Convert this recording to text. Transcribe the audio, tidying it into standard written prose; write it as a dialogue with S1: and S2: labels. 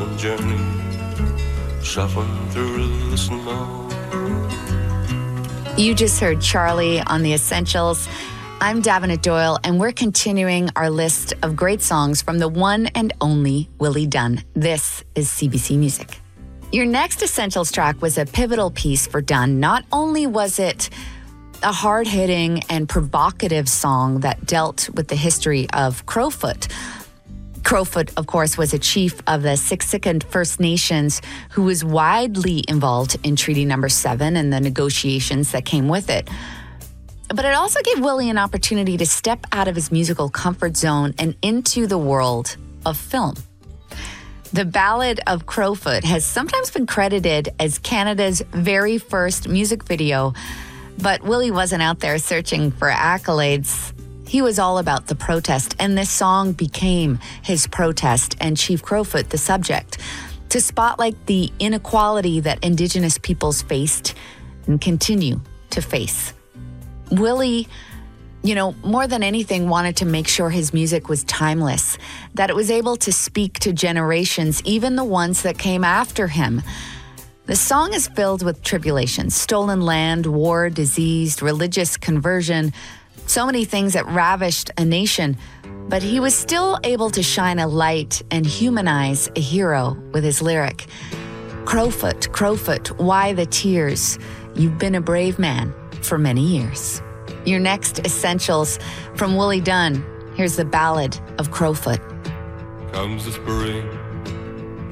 S1: lonesome journey, shuffling through the snow.
S2: You just heard Charlie on The Essentials. I'm Davenant Doyle, and we're continuing our list of great songs from the one and only Willie Dunn. This is CBC Music. Your next Essentials track was a pivotal piece for Dunn. Not only was it a hard-hitting and provocative song that dealt with the history of Crowfoot. Crowfoot, of course, was a chief of the Siksika First Nations who was widely involved in Treaty Number 7 and the negotiations that came with it. But it also gave Willie an opportunity to step out of his musical comfort zone and into the world of film. The Ballad of Crowfoot has sometimes been credited as Canada's very first music video, but Willie wasn't out there searching for accolades. He was all about the protest, and this song became his protest and Chief Crowfoot the subject, to spotlight the inequality that Indigenous peoples faced and continue to face. Willie, more than anything, wanted to make sure his music was timeless, that it was able to speak to generations, even the ones that came after him. The song is filled with tribulations: stolen land, war, disease, religious conversion, so many things that ravished a nation. But he was still able to shine a light and humanize a hero with his lyric. Crowfoot, Crowfoot, why the tears? You've been a brave man for many years. Your next Essentials from Willie Dunn. Here's the Ballad of Crowfoot.
S1: Comes the spring,